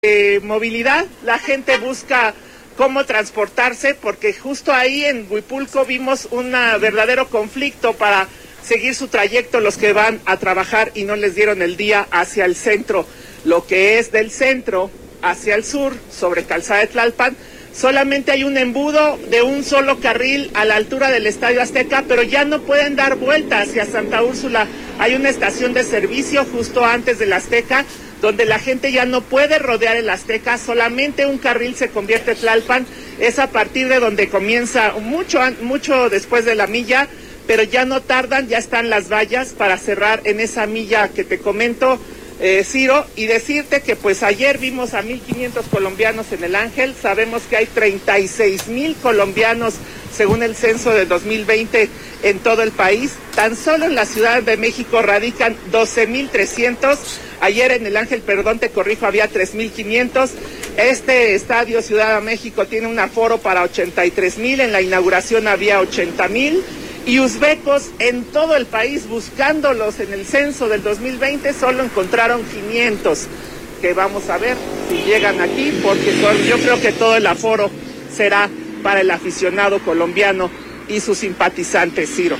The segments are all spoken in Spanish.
movilidad, la gente busca cómo transportarse, porque justo ahí en Huipulco vimos un verdadero conflicto para seguir su trayecto los que van a trabajar y no les dieron el día hacia el centro. Lo que es del centro hacia el sur, sobre Calzada de Tlalpan, solamente hay un embudo de un solo carril a la altura del Estadio Azteca, pero ya no pueden dar vuelta hacia Santa Úrsula. Hay una estación de servicio justo antes del Azteca, donde la gente ya no puede rodear el Azteca, solamente un carril se convierte en Tlalpan, es a partir de donde comienza mucho después de la milla, pero ya no tardan, ya están las vallas para cerrar en esa milla que te comento, Ciro, y decirte que pues ayer vimos a 1,500 colombianos en el Ángel, sabemos que hay 36,000 colombianos según el censo de 2020 en todo el país, tan solo en la Ciudad de México radican 12,300, ayer en el Ángel, te corrijo, había 3,500, este estadio Ciudad de México tiene un aforo para 83,000, en la inauguración había 80,000, y uzbecos en todo el país buscándolos en el censo del 2020 solo encontraron 500, que vamos a ver si llegan aquí, porque yo creo que todo el aforo será para el aficionado colombiano y sus simpatizantes, Ciro.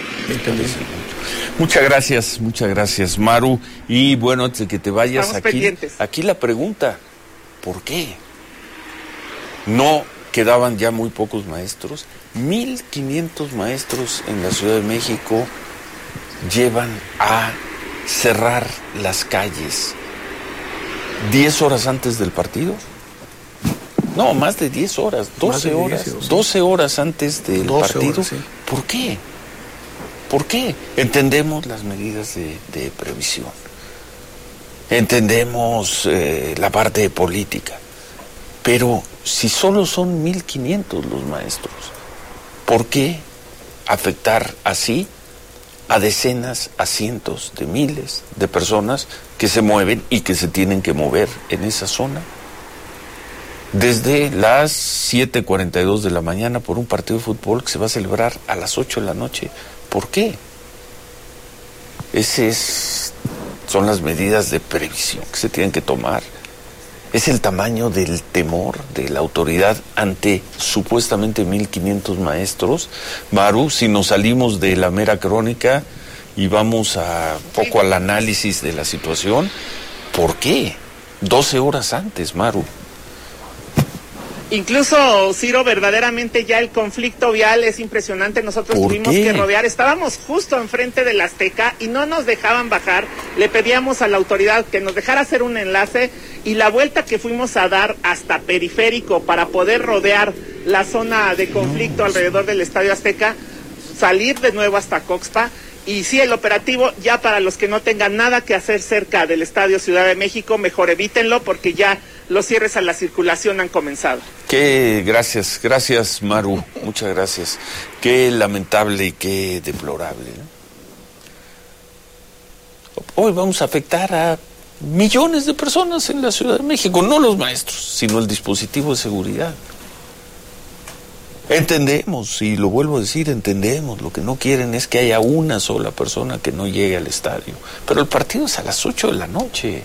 Muchas gracias, Maru. Y bueno, antes de que te vayas, aquí la pregunta, ¿por qué? ¿No quedaban ya muy pocos maestros? 1,500 maestros en la Ciudad de México llevan a cerrar las calles 10 horas antes del partido. No, más de 10 horas, 12 horas antes del partido. Horas, sí. ¿Por qué? ¿Por qué? Entendemos las medidas de previsión, entendemos la parte política, pero si solo son 1,500 los maestros, ¿por qué afectar así a decenas, a cientos de miles de personas que se mueven y que se tienen que mover en esa zona? Desde las 7:42 de la mañana por un partido de fútbol que se va a celebrar a las 8 de la noche. ¿Por qué? Son las medidas de previsión que se tienen que tomar. Es el tamaño del temor de la autoridad ante supuestamente 1,500 maestros. Maru, si nos salimos de la mera crónica y vamos poco al análisis de la situación, ¿por qué? 12 horas antes, Maru. Incluso, Ciro, verdaderamente ya el conflicto vial es impresionante. Nosotros tuvimos que rodear, estábamos justo enfrente del Azteca y no nos dejaban bajar. Le pedíamos a la autoridad que nos dejara hacer un enlace y la vuelta que fuimos a dar hasta Periférico para poder rodear la zona de conflicto alrededor del Estadio Azteca, salir de nuevo hasta Coxpa. Y sí, el operativo, ya para los que no tengan nada que hacer cerca del Estadio Ciudad de México, mejor evítenlo porque ya los cierres a la circulación han comenzado. Gracias, Maru, muchas gracias. Qué lamentable y qué deplorable, ¿no? Hoy vamos a afectar a millones de personas en la Ciudad de México, no los maestros, sino el dispositivo de seguridad. Entendemos, y lo vuelvo a decir, entendemos, lo que no quieren es que haya una sola persona que no llegue al estadio. Pero el partido es a las 8 de la noche.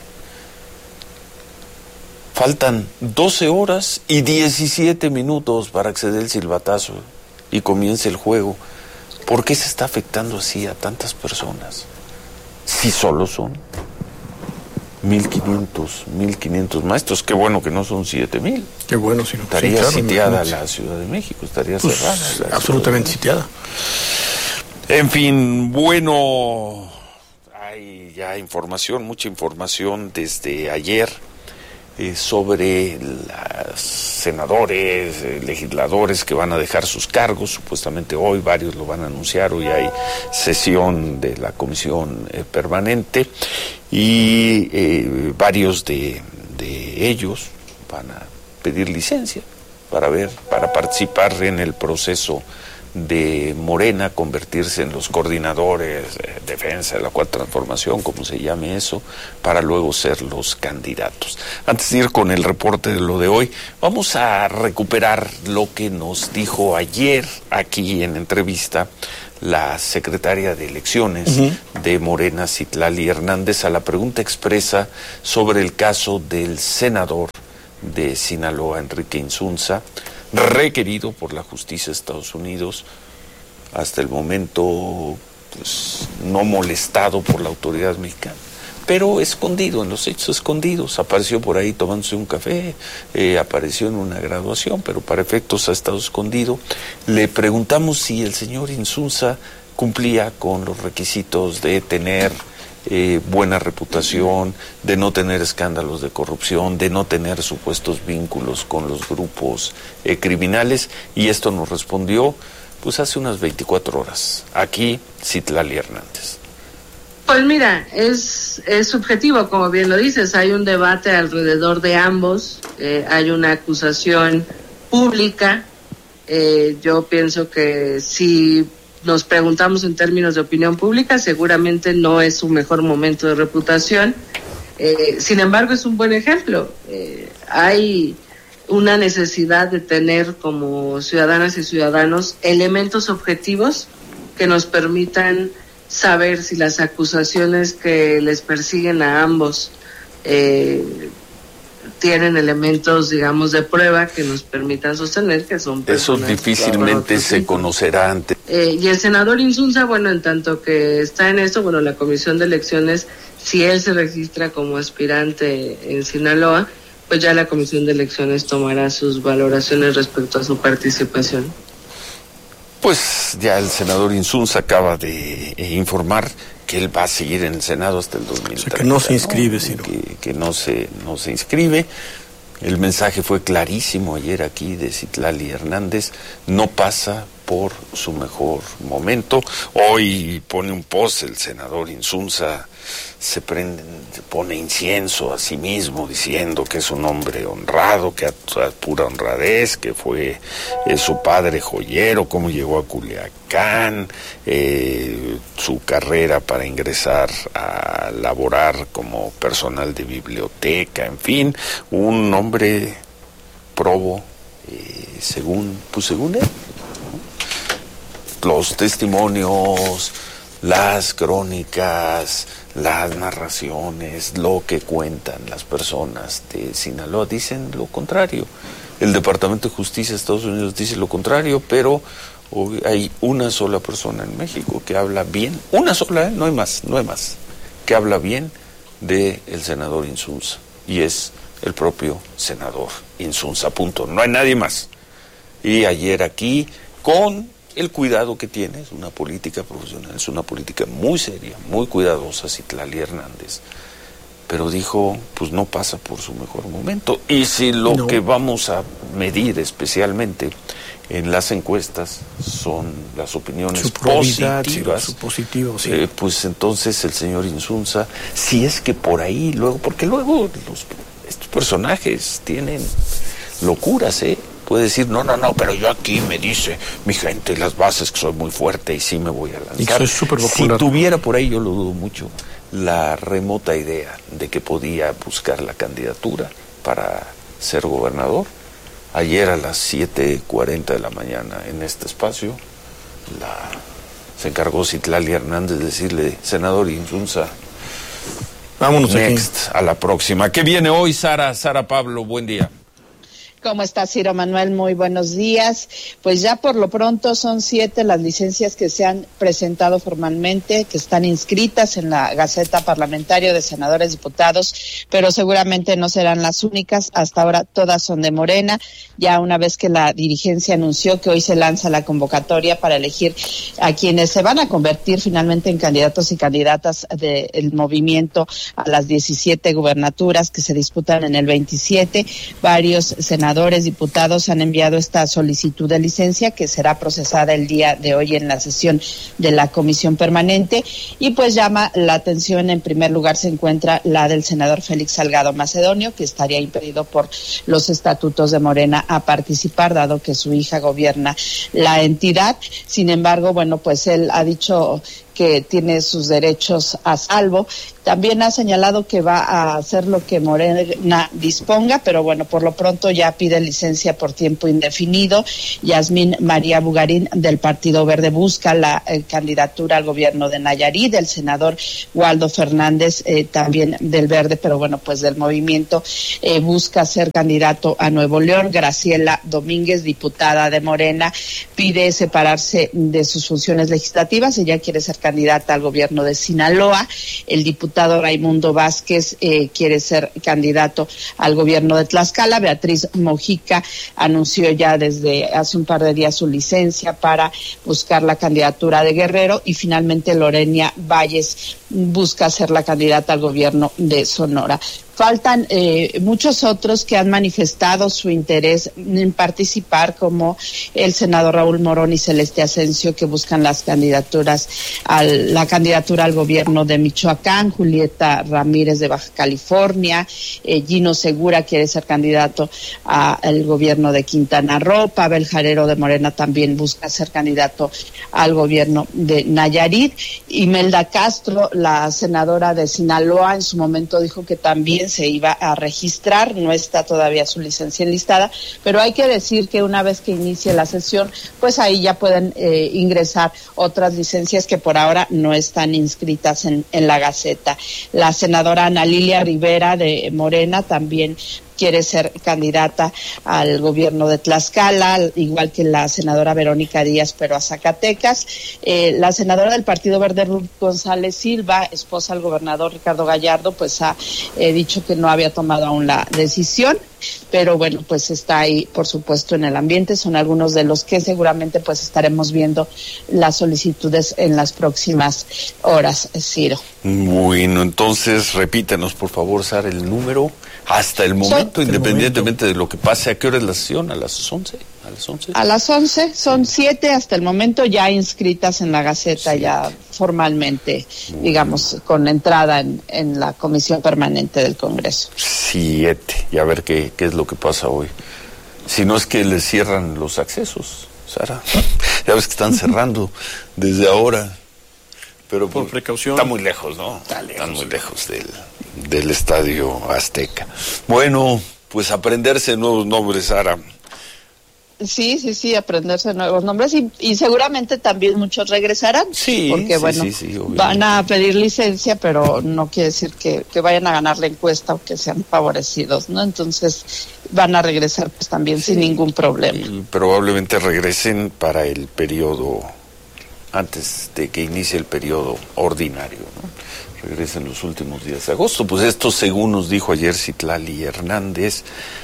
Faltan 12 horas y 17 minutos para acceder el silbatazo y comience el juego. ¿Por qué se está afectando así a tantas personas? Si solo son 1,500 maestros, qué bueno que no son 7,000. Qué bueno, si no. Estaría sitiada la Ciudad de México, estaría cerrada. Absolutamente sitiada. En fin, bueno, hay ya mucha información desde ayer sobre los senadores, legisladores que van a dejar sus cargos, supuestamente hoy varios lo van a anunciar, hoy hay sesión de la comisión permanente y varios de ellos van a pedir licencia para participar en el proceso de Morena, convertirse en los coordinadores de defensa de la Cuarta Transformación, como se llame eso, para luego ser los candidatos. Antes de ir con el reporte de lo de hoy, vamos a recuperar lo que nos dijo ayer aquí en entrevista la secretaria de Elecciones de Morena, Citlali Hernández, a la pregunta expresa sobre el caso del senador de Sinaloa, Enrique Insunza, requerido por la justicia de Estados Unidos, hasta el momento pues, no molestado por la autoridad mexicana, pero escondido, en los hechos escondidos. Apareció por ahí tomándose un café, apareció en una graduación, pero para efectos ha estado escondido. Le preguntamos si el señor Insunza cumplía con los requisitos de tener buena reputación, de no tener escándalos de corrupción, de no tener supuestos vínculos con los grupos criminales, y esto nos respondió pues hace unas 24 horas. Aquí, Citlali Hernández. Pues mira, es subjetivo, como bien lo dices, hay un debate alrededor de ambos, hay una acusación pública, yo pienso que si nos preguntamos en términos de opinión pública, seguramente no es su mejor momento de reputación, sin embargo es un buen ejemplo, hay una necesidad de tener como ciudadanas y ciudadanos elementos objetivos que nos permitan saber si las acusaciones que les persiguen a ambos tienen elementos, digamos, de prueba que nos permitan sostener que son personas. Eso difícilmente se conocerá antes. Y el senador Insunza, bueno, en tanto que está en esto, bueno, la Comisión de Elecciones, si él se registra como aspirante en Sinaloa, pues ya la Comisión de Elecciones tomará sus valoraciones respecto a su participación. Pues ya el senador Insunza acaba de informar que él va a seguir en el Senado hasta el 2030. O sea, que no se inscribe, sino que no se inscribe. El mensaje fue clarísimo ayer aquí de Citlali Hernández, no pasa por su mejor momento. Hoy pone un post el senador Insunza, se pone incienso a sí mismo diciendo que es un hombre honrado, que a pura honradez, que fue su padre joyero, cómo llegó a Culiacán, su carrera para ingresar a laborar como personal de biblioteca, en fin, un hombre probo, según él. Los testimonios, las crónicas, las narraciones, lo que cuentan las personas de Sinaloa dicen lo contrario. El Departamento de Justicia de Estados Unidos dice lo contrario, pero hay una sola persona en México que habla bien, una sola, no hay más, que habla bien de el senador Insunza, y es el propio senador Insunza, punto. No hay nadie más. Y ayer aquí, con el cuidado que tiene, es una política profesional, es una política muy seria, muy cuidadosa, Citlali Hernández, pero dijo, pues no pasa por su mejor momento. Y si lo que vamos a medir especialmente en las encuestas son las opiniones positivas, su positivo, sí. Pues entonces el señor Insunza, si es que por ahí luego, porque luego estos personajes tienen locuras, puede decir, no, pero yo aquí me dice mi gente, las bases, que soy muy fuerte y sí me voy a lanzar. Y soy súper popular. Si tuviera por ahí, yo lo dudo mucho, la remota idea de que podía buscar la candidatura para ser gobernador, ayer a las 7:40 de la mañana en este espacio, se encargó Citlali Hernández de decirle, senador Insunza, vámonos next, aquí. A la próxima. ¿Qué viene hoy, Sara Pablo? Buen día. ¿Cómo está, Ciro Manuel? Muy buenos días. Pues ya por lo pronto son 7 las licencias que se han presentado formalmente, que están inscritas en la Gaceta Parlamentaria de Senadores Diputados, pero seguramente no serán las únicas. Hasta ahora todas son de Morena. Ya una vez que la dirigencia anunció que hoy se lanza la convocatoria para elegir a quienes se van a convertir finalmente en candidatos y candidatas del movimiento a las 17 gubernaturas que se disputan en el 27, varios senadores, diputados han enviado esta solicitud de licencia que será procesada el día de hoy en la sesión de la Comisión Permanente, y pues llama la atención, en primer lugar se encuentra la del senador Félix Salgado Macedonio, que estaría impedido por los estatutos de Morena a participar, dado que su hija gobierna la entidad. Sin embargo, bueno, pues él ha dicho que tiene sus derechos a salvo. También ha señalado que va a hacer lo que Morena disponga, pero bueno, por lo pronto ya pide licencia por tiempo indefinido. Yasmín María Bugarín del Partido Verde busca la candidatura al gobierno de Nayarit, el senador Waldo Fernández también del Verde, pero bueno, pues del movimiento busca ser candidato a Nuevo León. Graciela Domínguez, diputada de Morena, pide separarse de sus funciones legislativas. Ella quiere ser candidata al gobierno de Sinaloa. El diputado Raimundo Vázquez quiere ser candidato al gobierno de Tlaxcala. Beatriz Mojica anunció ya desde hace un par de días su licencia para buscar la candidatura de Guerrero, y finalmente Lorenia Valles busca ser la candidata al gobierno de Sonora. Faltan muchos otros que han manifestado su interés en participar, como el senador Raúl Morón y Celeste Asensio, que buscan la candidatura al gobierno de Michoacán, Julieta Ramírez de Baja California, Gino Segura quiere ser candidato al gobierno de Quintana Roo, Pavel Jarero de Morena también busca ser candidato al gobierno de Nayarit. Imelda Castro, la senadora de Sinaloa, en su momento dijo que también se iba a registrar, no está todavía su licencia enlistada, pero hay que decir que una vez que inicie la sesión, pues ahí ya pueden ingresar otras licencias que por ahora no están inscritas en la Gaceta. La senadora Ana Lilia Rivera de Morena también quiere ser candidata al gobierno de Tlaxcala, igual que la senadora Verónica Díaz, pero a Zacatecas. La senadora del Partido Verde, Ruth González Silva, esposa del gobernador Ricardo Gallardo, pues ha dicho que no había tomado aún la decisión, pero bueno, pues está ahí, por supuesto, en el ambiente. Son algunos de los que seguramente pues estaremos viendo las solicitudes en las próximas horas, Ciro. Bueno, entonces repítenos, por favor, Sara, el número hasta el momento, independientemente de lo que pase. ¿A qué hora es la sesión? ¿A las 11? ¿A las 11? A las 11, son 7 hasta el momento ya inscritas en la Gaceta, sí, ya formalmente, digamos, con entrada en la Comisión Permanente del Congreso. 7, y a ver qué es lo que pasa hoy. Si no es que les cierran los accesos, Sara. Ya ves que están cerrando desde ahora. Pero por precaución. Está muy lejos, ¿no? Están muy lejos del Estadio Azteca. Bueno, pues aprenderse nuevos nombres, Sara. Sí, aprenderse nuevos nombres y seguramente también muchos regresarán. Sí, porque bueno, van a pedir licencia, pero no quiere decir que vayan a ganar la encuesta o que sean favorecidos, ¿no? Entonces van a regresar pues también sin ningún problema. Y probablemente regresen para el periodo, antes de que inicie el periodo ordinario, ¿no? Regresen los últimos días de agosto. Pues esto, según nos dijo ayer Citlali Hernández,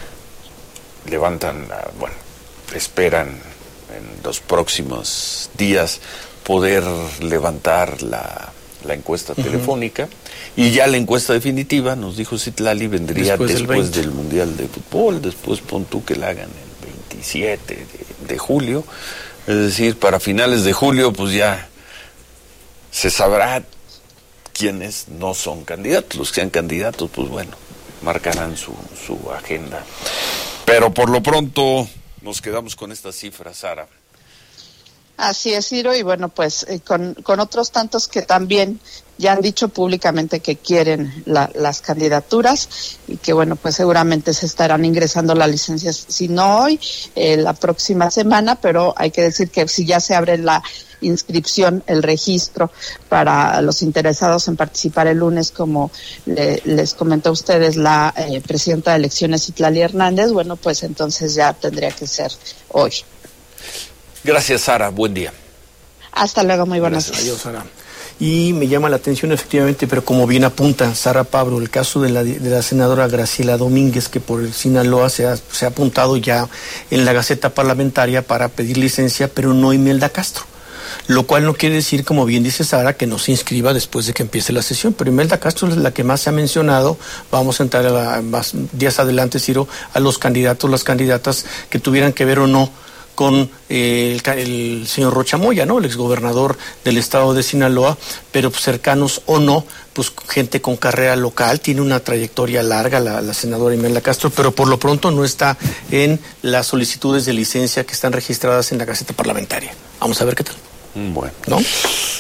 esperan en los próximos días poder levantar la encuesta telefónica, y ya la encuesta definitiva, nos dijo Citlali, vendría después del Mundial de Fútbol. Después pon tú que la hagan el 27 de julio, es decir, para finales de julio pues ya se sabrá quiénes no son candidatos. Los que sean candidatos, pues bueno, marcarán su agenda. Pero por lo pronto nos quedamos con estas cifras, Sara. Así es, Ciro, y bueno, pues con otros tantos que también ya han dicho públicamente que quieren las candidaturas, y que bueno, pues seguramente se estarán ingresando las licencias, si no hoy, la próxima semana, pero hay que decir que si ya se abre la inscripción, el registro para los interesados en participar el lunes, como les comentó a ustedes la presidenta de elecciones, Citlali Hernández, bueno, pues entonces ya tendría que ser hoy. Gracias, Sara, buen día. Hasta luego, muy buenas noches. Adiós, Sara. Y me llama la atención efectivamente, pero como bien apunta Sara Pablo, el caso de la senadora Graciela Domínguez, que por el Sinaloa se ha apuntado ya en la Gaceta Parlamentaria para pedir licencia, pero no Imelda Castro. Lo cual no quiere decir, como bien dice Sara, que no se inscriba después de que empiece la sesión, pero Imelda Castro es la que más se ha mencionado. Vamos a entrar más días adelante, Ciro, a los candidatos, las candidatas que tuvieran que ver o no con el señor Rocha Moya, ¿no? El exgobernador del estado de Sinaloa, pero cercanos o no, pues gente con carrera local, tiene una trayectoria larga la senadora Imelda Castro, pero por lo pronto no está en las solicitudes de licencia que están registradas en la Gaceta Parlamentaria. Vamos a ver qué tal. Bueno. ¿No?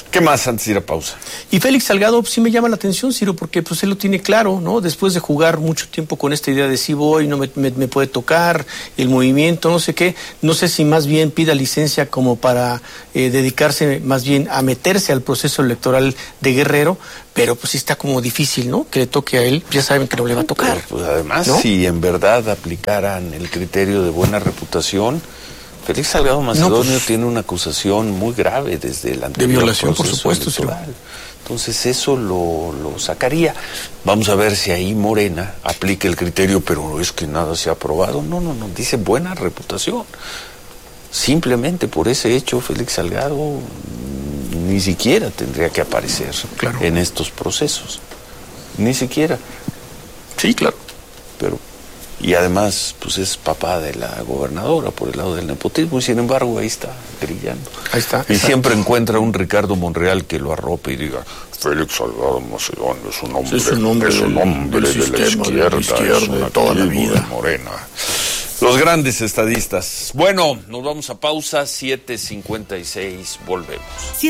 ¿Qué más antes de ir a pausa? Y Félix Salgado sí me llama la atención, Ciro, porque pues él lo tiene claro, ¿no? Después de jugar mucho tiempo con esta idea de si voy, no me puede tocar, el movimiento, no sé qué, no sé si más bien pida licencia como para dedicarse más bien a meterse al proceso electoral de Guerrero, pero pues sí está como difícil, ¿no? Que le toque a él, ya saben que no le va a tocar. Pero, pues además, ¿no? Si en verdad aplicaran el criterio de buena reputación, Félix Salgado Macedonio tiene una acusación muy grave desde el anterior de violación, por proceso supuesto, electoral. Sí. Entonces eso lo sacaría. Vamos a ver si ahí Morena aplica el criterio, pero es que nada se ha aprobado. No, dice buena reputación. Simplemente por ese hecho, Félix Salgado ni siquiera tendría que aparecer en estos procesos. Ni siquiera. Sí, claro. Y además, pues es papá de la gobernadora por el lado del nepotismo, y sin embargo ahí está brillando. Ahí está. Y siempre encuentra un Ricardo Monreal que lo arrope y diga, Félix Salgado Macedonio es un hombre de la izquierda de toda la vida. Morena. Los grandes estadistas. Bueno, nos vamos a pausa, 7:56, volvemos.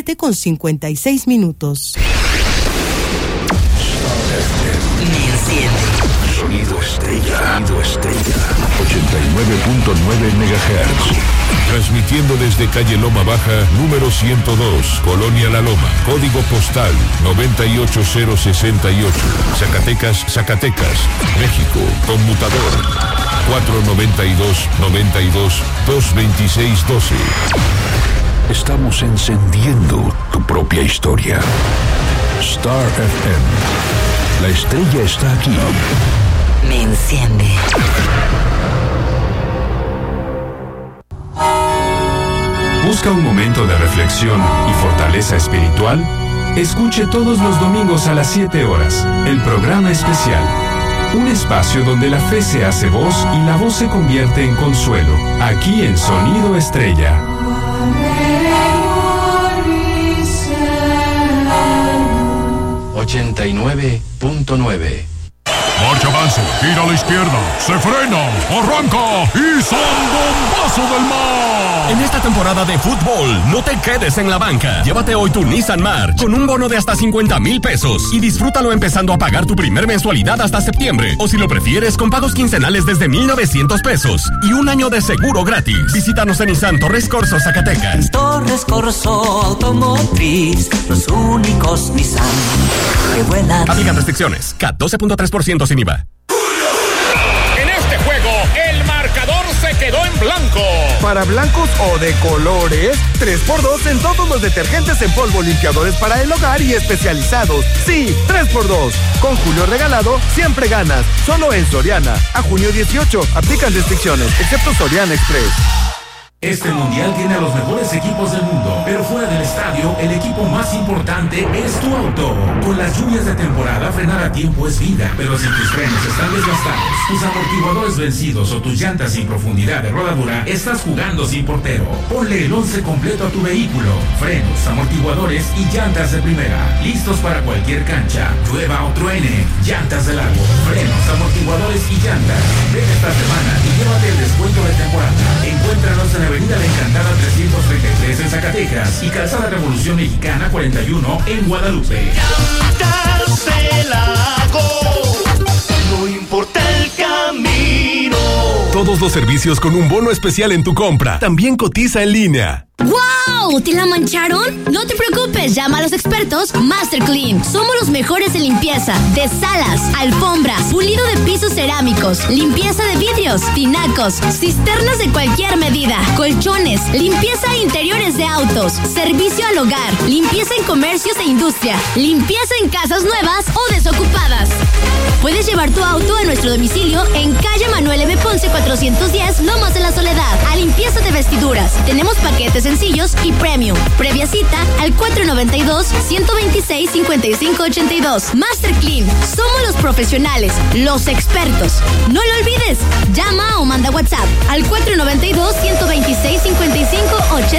7:56. Sonido Estrella. 89.9 MHz. Transmitiendo desde calle Loma Baja, número 102, Colonia La Loma. Código postal 98068. Zacatecas, México. Conmutador 492-92-226-12. Estamos encendiendo tu propia historia. Star FM. La estrella está aquí. Me enciende. ¿Busca un momento de reflexión y fortaleza espiritual? Escuche todos los domingos a las 7 horas el programa especial. Un espacio donde la fe se hace voz y la voz se convierte en consuelo. Aquí en Sonido Estrella. 89.9. Marcha avance, gira a la izquierda, se frena, arranca y ¡zambombazo del mar! En esta temporada de fútbol, no te quedes en la banca. Llévate hoy tu Nissan March con un bono de hasta 50,000 pesos y disfrútalo empezando a pagar tu primer mensualidad hasta septiembre. O si lo prefieres, con pagos quincenales desde 1,900 pesos y un año de seguro gratis. Visítanos en Nissan Torres Corzo, Zacatecas. Torres Corzo Automotriz, los únicos Nissan que vuelan. Aplican restricciones. CAT 12.3% sin IVA. En este juego, el marcador se quedó en blanco. Para blancos o de colores, 3x2 en todos los detergentes en polvo, limpiadores para el hogar y especializados. Sí, 3x2. Con Julio regalado, siempre ganas. Solo en Soriana. A junio 18, aplican restricciones, excepto Soriana Express. Este mundial tiene a los mejores equipos del mundo, pero fuera del estadio, el equipo más importante es tu auto. Con las lluvias de temporada, frenar a tiempo es vida, pero si tus frenos están desgastados, tus amortiguadores vencidos o tus llantas sin profundidad de rodadura, estás jugando sin portero. Ponle el 11 completo a tu vehículo: frenos, amortiguadores y llantas de primera, listos para cualquier cancha, llueva o truene. Llantas de largo, frenos, amortiguadores y llantas. Ven esta semana y llévate el descuento de temporada. Encuéntranos en Avenida La Encantada 333 en Zacatecas y Calzada Revolución Mexicana 41 en Guadalupe. Llantas del Lago, no importa el camino. Todos los servicios con un bono especial en tu compra. También cotiza en línea. ¡Wow! ¿Te la mancharon? No te preocupes, llama a los expertos Master Clean. Somos los mejores en limpieza de salas, alfombras, pulido de pisos cerámicos, limpieza de vidrios, tinacos, cisternas de cualquier medida, colchones, limpieza de interiores de autos, servicio al hogar, limpieza en comercios e industria, limpieza en casas nuevas o desocupadas. Puedes llevar tu auto a nuestro domicilio en calle Manuel M. Ponce 410, Lomas de la Soledad, a limpieza de vestiduras. Tenemos paquetes sencillos y premium. Previa cita al 492-126-5582. Master Clean. Somos los profesionales, los expertos. No lo olvides. Llama o manda WhatsApp al 492-126-5582.